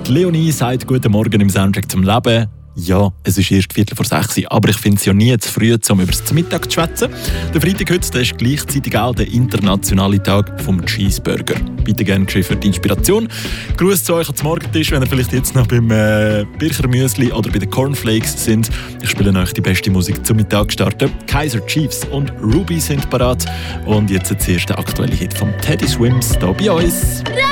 Die Leonie sagt «Guten Morgen» im Soundtrack zum Leben. Ja, es ist erst 5:45, aber ich finde es ja nie zu früh, um über das Mittag zu schwätzen. Der Freitag heute, der ist gleichzeitig auch der internationale Tag vom Cheeseburger. Bitte gerne geschehen für die Inspiration. Gruß zu euch zum Morgentisch, wenn ihr vielleicht jetzt noch beim Birchermüsli oder bei den Cornflakes sind. Ich spiele euch die beste Musik zum Mittag starten. Kaiser Chiefs und Ruby sind parat. Und jetzt zuerst der aktuelle Hit von Teddy Swims hier bei uns.